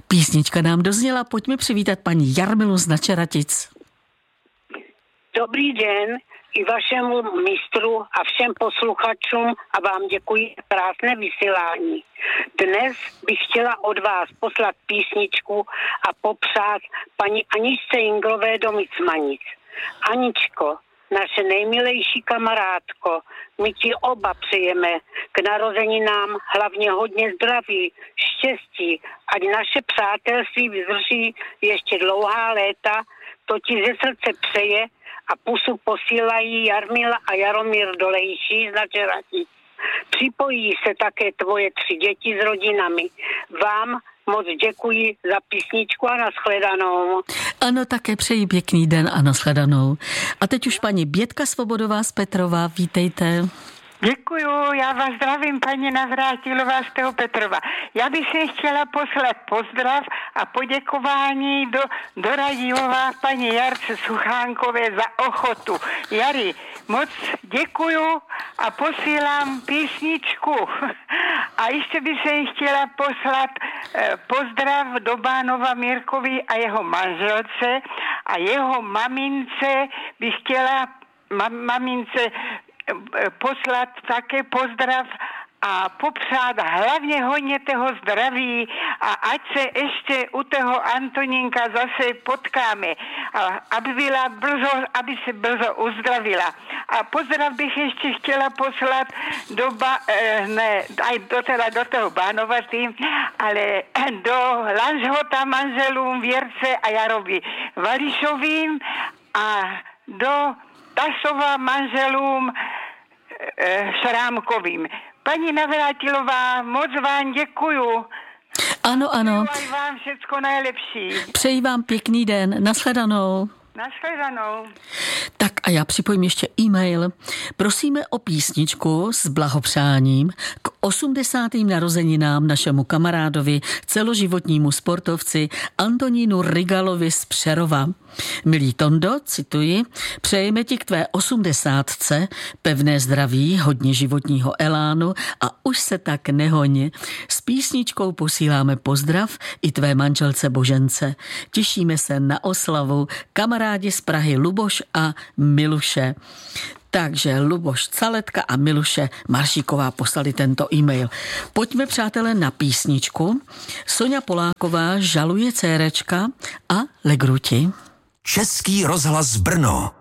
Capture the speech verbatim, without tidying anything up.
Písnička nám dozněla, pojďme přivítat paní Jarmilu z Načeratic. Dobrý den i vašemu mistru a všem posluchačům a vám děkuji za krásné vysílání. Dnes bych chtěla od vás poslat písničku a popřát paní Aničce Jinglové do Micmanic. Aničko, naše nejmilejší kamarádko, my ti oba přejeme k narozeninám hlavně hodně zdraví, štěstí, ať naše přátelství vydrží ještě dlouhá léta, to ti ze srdce přeje a pusu posílají Jarmila a Jaromír Dolejší z Načeratic. Připojí se také tvoje tři děti s rodinami. Vám moc děkuji za písničku a nashledanou. Ano, také přeji pěkný den a nashledanou. A teď už paní Bětka Svobodová z Petrova, vítejte. Děkuju, já vás zdravím, paní Navrátilová z toho Petrova. Já bych si chtěla poslat pozdrav a poděkování do, do Radilova paní Jarce Suchánkové za ochotu. Jari, moc děkuju a posílám písničku. A ještě bych se chtěla poslat eh, pozdrav do Bánova Mirkovi a jeho manželce a jeho mamince bych chtěla ma, mamince poslat také pozdrav a popřát hlavně hodně toho zdraví a ať se ještě u toho Antonínka zase potkáme, a aby byla brzo, aby se brzo uzdravila. A pozdrav bych ještě chtěla poslat do, ba, ne, aj do, teda do toho Bánova tým, ale do Lanžhota manželům Věrce a Jarovi Vališovým a do Tasova manželům e, Šrámkovým. Paní Navrátilová, moc vám děkuju. Ano, ano. Přeji vám všecko nejlepší. Přeji vám pěkný den. Nashledanou. Nashledanou. Tak a já připojím ještě e-mail. Prosíme o písničku s blahopřáním k osmdesátým narozeninám našemu kamarádovi, celoživotnímu sportovci Antonínu Rigalovi z Přerova. Milý Tondo, cituji, přejeme ti k tvé osmdesátce pevné zdraví, hodně životního elánu a už se tak nehoň. S písničkou posíláme pozdrav i tvé manželce Božence. Těšíme se na oslavu kamarádi z Prahy Luboš a Miluše. Takže Luboš Caletka a Miluše Maršíková poslali tento e-mail. Pojďme, přátelé, na písničku. Soňa Poláková Žaluje cérečka a Legruti. Český rozhlas Brno.